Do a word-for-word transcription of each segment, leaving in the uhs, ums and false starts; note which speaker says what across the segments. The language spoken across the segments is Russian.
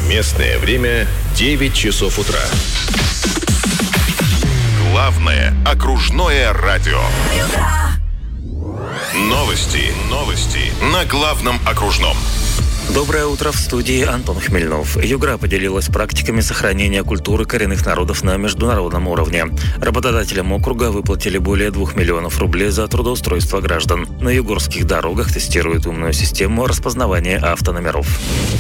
Speaker 1: Местное время девять часов утра. Главное окружное радио. Новости, новости на главном окружном.
Speaker 2: Доброе утро, в студии Антон Хмельнов. Югра поделилась практиками сохранения культуры коренных народов на международном уровне. Работодателям округа выплатили более двух миллионов рублей за трудоустройство граждан. На югорских дорогах тестируют умную систему распознавания автономеров.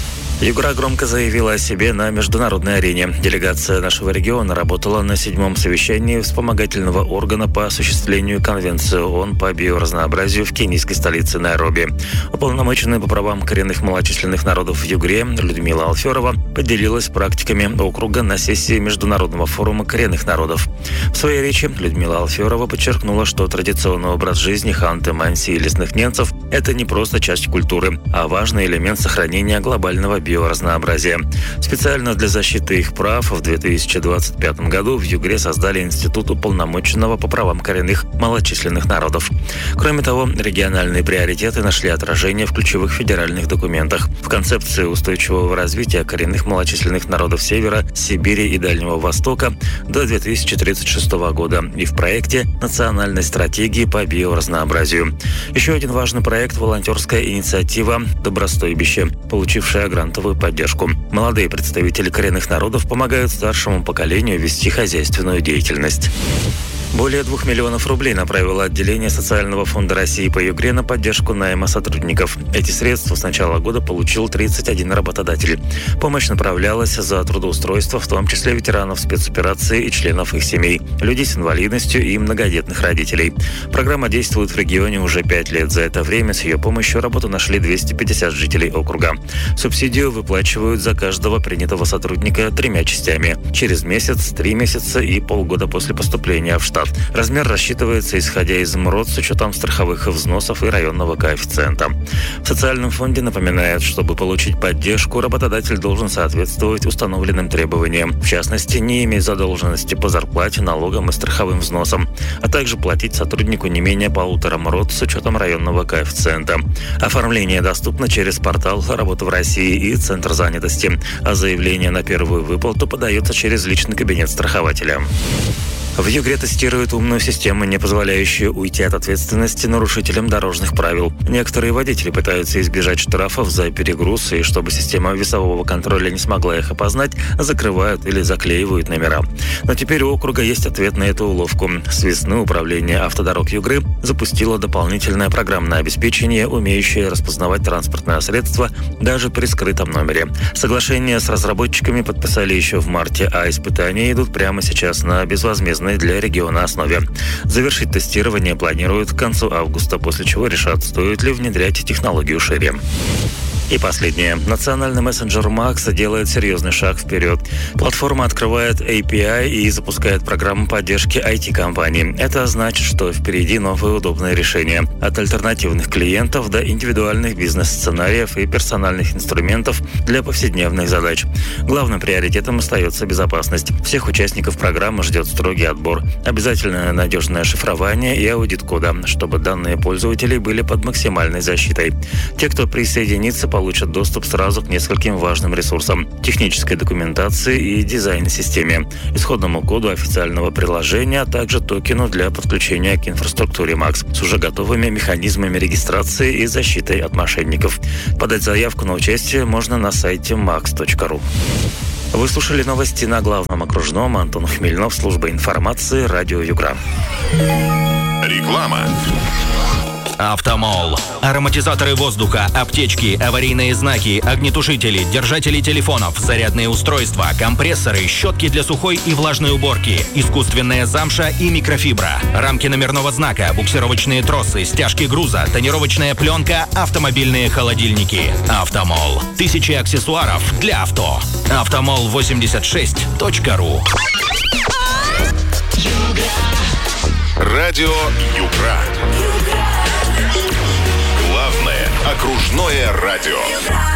Speaker 2: Югра громко заявила о себе на международной арене. Делегация нашего региона работала на седьмом совещании вспомогательного органа по осуществлению Конвенции ООН по биоразнообразию в кенийской столице Найроби. Уполномоченная по правам коренных малочисленных народов в Югре Людмила Алферова поделилась практиками округа на сессии Международного форума коренных народов. В своей речи Людмила Алферова подчеркнула, что традиционный образ жизни ханты, манси и лесных ненцев – это не просто часть культуры, а важный элемент сохранения глобального биоразнообразия. Специально для защиты их прав в две тысячи двадцать пятом году в Югре создали Институт уполномоченного по правам коренных малочисленных народов. Кроме того, региональные приоритеты нашли отражение в ключевых федеральных документах. В концепции устойчивого развития коренных малочисленных народов Севера, Сибири и Дальнего Востока до две тысячи тридцать шестого года и в проекте национальной стратегии по биоразнообразию. Еще один важный проект – волонтерская инициатива «Добростойбище», получившая грантовую поддержку. Молодые представители коренных народов помогают старшему поколению вести хозяйственную деятельность. Более двух миллионов рублей направило отделение Социального фонда России по Югре на поддержку найма сотрудников. Эти средства с начала года получил тридцать один работодатель. Помощь направлялась за трудоустройство, в том числе ветеранов спецоперации и членов их семей, людей с инвалидностью и многодетных родителей. Программа действует в регионе уже пять лет. За это время с ее помощью работу нашли двести пятьдесят жителей округа. Субсидию выплачивают за каждого принятого сотрудника тремя частями. Через месяц, три месяца и полгода после поступления в штат. Размер рассчитывается, исходя из МРОД, с учетом страховых взносов и районного коэффициента. В социальном фонде напоминают, чтобы получить поддержку, работодатель должен соответствовать установленным требованиям. В частности, не иметь задолженности по зарплате, налогам и страховым взносам, а также платить сотруднику не менее полутора МРОД с учетом районного коэффициента. Оформление доступно через портал «Работа в России» и Центр занятости, а заявление на первую выплату подается через личный кабинет страхователя. В Югре тестируют умную систему, не позволяющую уйти от ответственности нарушителям дорожных правил. Некоторые водители пытаются избежать штрафов за перегруз, и чтобы система весового контроля не смогла их опознать, закрывают или заклеивают номера. Но теперь у округа есть ответ на эту уловку. С весны Управление автодорог Югры запустило дополнительное программное обеспечение, умеющее распознавать транспортное средство даже при скрытом номере. Соглашение с разработчиками подписали еще в марте, а испытания идут прямо сейчас на безвозмездной для региона основе. Завершить тестирование планируют к концу августа, после чего решат, стоит ли внедрять технологию шире. И последнее. Национальный мессенджер Макс делает серьезный шаг вперед. Платформа открывает эй пи ай и запускает программу поддержки ай ти-компаний. Это значит, что впереди новые удобные решения. От альтернативных клиентов до индивидуальных бизнес-сценариев и персональных инструментов для повседневных задач. Главным приоритетом остается безопасность. Всех участников программы ждет строгий отбор. Обязательное надежное шифрование и аудит кода, чтобы данные пользователей были под максимальной защитой. Те, кто присоединится, получат доступ сразу к нескольким важным ресурсам: технической документации и дизайн-системе, исходному коду официального приложения, а также токену для подключения к инфраструктуре Макс с уже готовыми механизмами регистрации и защитой от мошенников. Подать заявку на участие можно на сайте макс точка ру. Вы слушали новости на главном окружном. Антон Хмельнов, служба информации, радио Югра.
Speaker 1: Реклама.
Speaker 3: Автомол. Ароматизаторы воздуха, аптечки, аварийные знаки, огнетушители, держатели телефонов, зарядные устройства, компрессоры, щетки для сухой и влажной уборки, искусственная замша и микрофибра, рамки номерного знака, буксировочные тросы, стяжки груза, тонировочная пленка, автомобильные холодильники. Автомол. Тысячи аксессуаров для авто. автомол восемьдесят шесть точка ру.
Speaker 1: Радио Югра. Главное окружное радио.